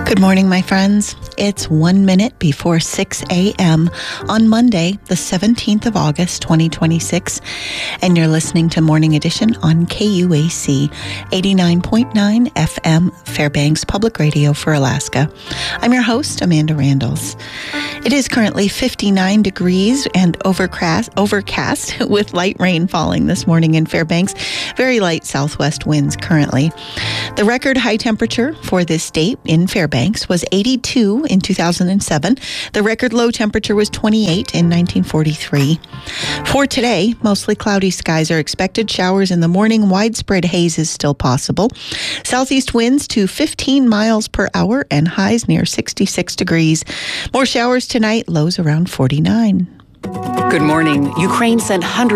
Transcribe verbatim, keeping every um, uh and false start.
Good morning, my friends. It's one minute before six a.m. on Monday, the seventeenth of August, twenty twenty-six, and you're listening to Morning Edition on K U A C eighty-nine point nine F M, Fairbanks Public Radio for Alaska. I'm your host, Amanda Randalls. It is currently fifty-nine degrees and overcast, overcast with light rain falling this morning in Fairbanks. Very light southwest winds currently. The record high temperature for this date in Fairbanks was eighty-two in two thousand seven. The record low temperature was twenty-eight in nineteen forty-three. For today, mostly cloudy skies are expected. Showers in the morning. Widespread haze is still possible. Southeast winds to fifteen miles per hour and highs near sixty-six degrees. More showers tonight, lows around forty-nine. Good morning. Ukraine sent hundreds